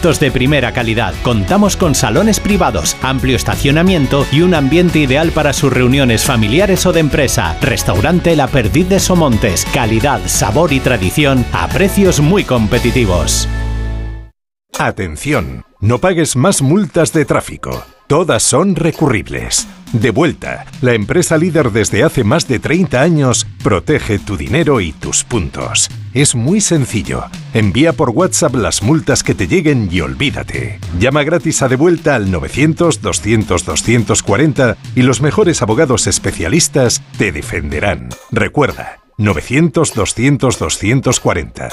productos de primera calidad. Contamos con salones privados, amplio estacionamiento y un ambiente ideal para sus reuniones familiares o de empresa. Restaurante La Perdiz de Somontes. Calidad, sabor y tradición a precios muy competitivos. Atención, no pagues más multas de tráfico. Todas son recurribles. Devuelta, la empresa líder desde hace más de 30 años, protege tu dinero y tus puntos. Es muy sencillo. Envía por WhatsApp las multas que te lleguen y olvídate. Llama gratis a Devuelta al 900-200-240 y los mejores abogados especialistas te defenderán. Recuerda, 900-200-240,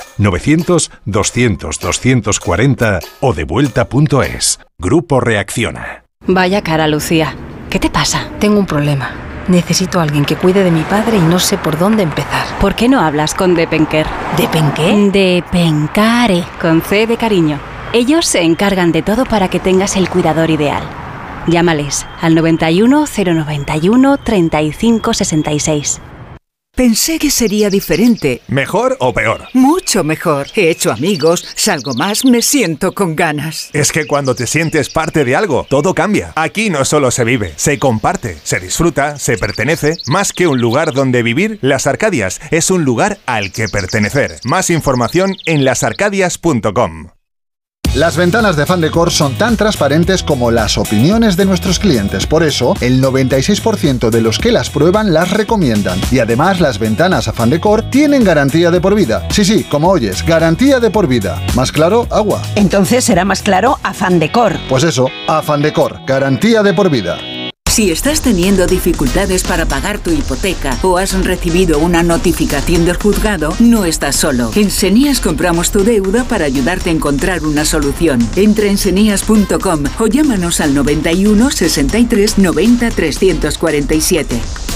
900-200-240 o devuelta.es. Grupo Reacciona. Vaya cara, Lucía. ¿Qué te pasa? Tengo un problema. Necesito a alguien que cuide de mi padre y no sé por dónde empezar. ¿Por qué no hablas con Depenker? ¿Depenqué? Depencare, con C de cariño. Ellos se encargan de todo para que tengas el cuidador ideal. Llámales al 91 091 35 66. Pensé que sería diferente. ¿Mejor o peor? Mucho mejor. He hecho amigos, salgo más, me siento con ganas. Es que cuando te sientes parte de algo, todo cambia. Aquí no solo se vive, se comparte, se disfruta, se pertenece. Más que un lugar donde vivir, Las Arcadias es un lugar al que pertenecer. Más información en lasarcadias.com. Las ventanas de Afán Decor son tan transparentes como las opiniones de nuestros clientes. Por eso, el 96% de los que las prueban las recomiendan. Y además, las ventanas Afán Decor tienen garantía de por vida. Sí, como oyes, garantía de por vida. Más claro, agua. Entonces será más claro Afán Decor. Pues eso, Afán Decor, garantía de por vida. Si estás teniendo dificultades para pagar tu hipoteca o has recibido una notificación del juzgado, no estás solo. En Senías compramos tu deuda para ayudarte a encontrar una solución. Entra en senías.com o llámanos al 91 63 90 347.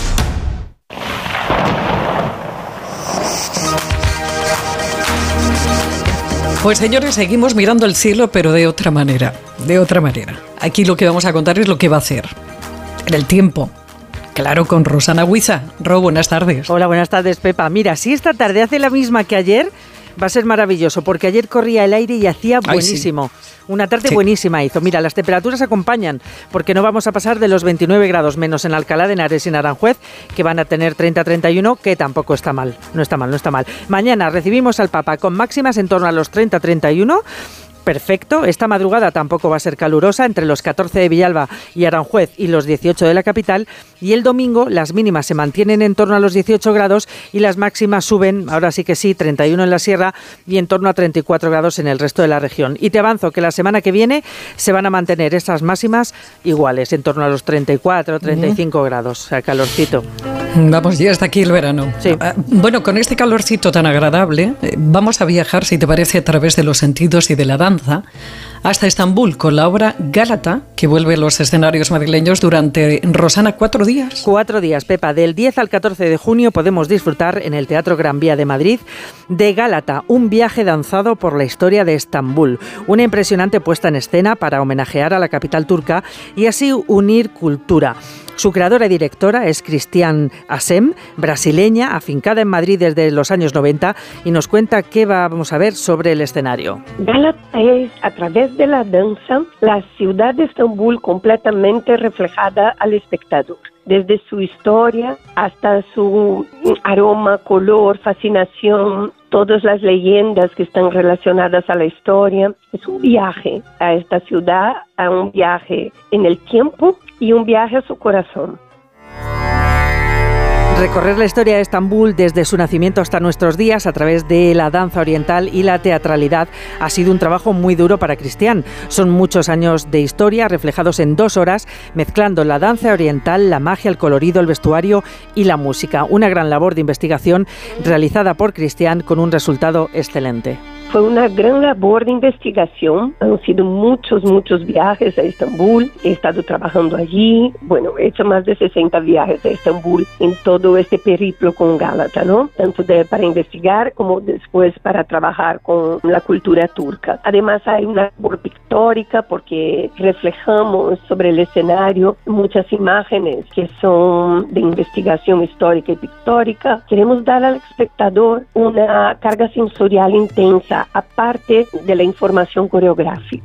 Pues señores, seguimos mirando el cielo, pero de otra manera. Aquí lo que vamos a contar es lo que va a hacer en el tiempo. Claro, con Rosana Huiza. Ro, buenas tardes. Hola, buenas tardes, Pepa. Mira, si esta tarde hace la misma que ayer, va a ser maravilloso, porque ayer corría el aire y hacía buenísimo. Sí. Una tarde buenísima hizo. Mira, las temperaturas acompañan, porque no vamos a pasar de los 29 grados menos en Alcalá de Henares y en Aranjuez, que van a tener 30-31, que tampoco está mal. No está mal. Mañana recibimos al Papa con máximas en torno a los 30-31. Perfecto, esta madrugada tampoco va a ser calurosa, entre los 14 de Villalba y Aranjuez y los 18 de la capital, y el domingo las mínimas se mantienen en torno a los 18 grados y las máximas suben, ahora sí que sí, 31 en la sierra y en torno a 34 grados en el resto de la región. Y te avanzo que la semana que viene se van a mantener estas máximas iguales, en torno a los 34, 35 grados, o sea, calorcito. Vamos, ya está aquí el verano. Sí. Bueno, con este calorcito tan agradable, vamos a viajar, si te parece, a través de los sentidos y de la danza, hasta Estambul con la obra Gálata, que vuelve a los escenarios madrileños durante, Rosana, 4 días. 4 días, Pepa. Del 10 al 14 de junio podemos disfrutar en el Teatro Gran Vía de Madrid de Gálata, un viaje danzado por la historia de Estambul. Una impresionante puesta en escena para homenajear a la capital turca y así unir cultura. Su creadora y directora es Cristian Asem, brasileña, afincada en Madrid desde los años 90, y nos cuenta qué vamos a ver sobre el escenario. Gálata es, a través de la danza, la ciudad de Estambul completamente reflejada al espectador. Desde su historia hasta su aroma, color, fascinación, todas las leyendas que están relacionadas a la historia. Es un viaje a esta ciudad, a un viaje en el tiempo y un viaje a su corazón. Recorrer la historia de Estambul desde su nacimiento hasta nuestros días a través de la danza oriental y la teatralidad ha sido un trabajo muy duro para Cristian. Son muchos años de historia reflejados en 2 horas, mezclando la danza oriental, la magia, el colorido, el vestuario y la música. Una gran labor de investigación realizada por Cristian con un resultado excelente. Fue una gran labor de investigación. Han sido muchos viajes a Estambul. He estado trabajando allí. Bueno, he hecho más de 60 viajes a Estambul en todo este periplo con Gálata, ¿no? Tanto para investigar como después para trabajar con la cultura turca. Además hay una labor pictórica porque reflejamos sobre el escenario muchas imágenes que son de investigación histórica y pictórica. Queremos dar al espectador una carga sensorial intensa, aparte de la información coreográfica.